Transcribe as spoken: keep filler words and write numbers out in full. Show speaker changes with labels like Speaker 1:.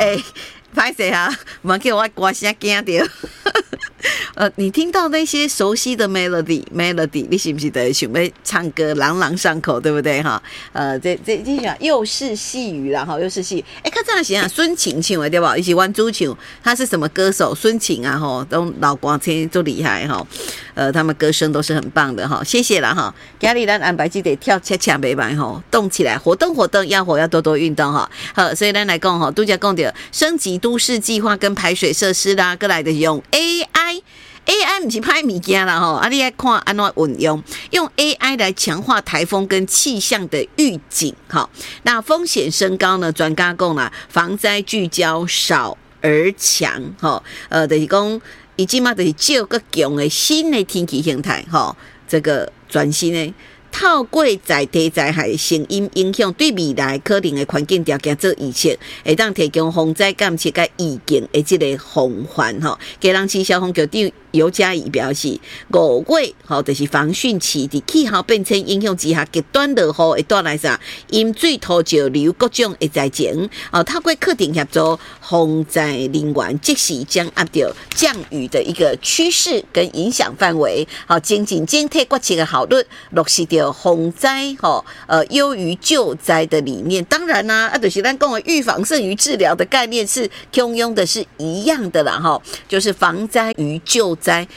Speaker 1: 哎，拍谁啊？唔给我歌声惊到。呃，你听到那些熟悉的 melody melody， 你是不是得想要唱歌朗朗上口，对不对哈？呃，这这这讲又是细语啦哈，又是细语。哎，看这样想想，孙晴唱的对吧？一起玩足球，他是什么歌手？孙晴啊哈，都老光青都厉害哈。呃，他们歌声都是很棒的哈，谢谢啦哈。今日咱安排记得跳恰恰袂歹吼，动起来，活动活动，要活要多多运动哈。好，所以咱来讲哈，拄则讲到升级都市计划跟排水设施啦，过来的用 A I。A I 不是歹物件啦吼，啊，你要看安怎运用，用 A I 来强化台风跟气象的预警，哈，那风险升高呢？专家讲啦，防灾聚焦少而强，哈，呃，就是讲，已经嘛就是照个强的新的天气形态，哈，这个全新的。透过在地灾害声音影响对未来可能的环境条件做预测，会当提供防灾监测甲预警的这个防范吼。基隆市消防局长尤嘉怡表示，五月吼就是防汛期，伫气候变迁影响之下，极端落雨会带来啥淹水、土石流各种的灾情。哦，透过课程协助防灾人员即时掌握到降雨的一个趋势跟影响范围，好，精进监测决策的效率，落实到洪灾哈呃优于救灾的理念。当然啦、啊，啊就是咱讲的预防胜于治疗的概念是通用的，是一样的啦哈，就是防灾于救灾。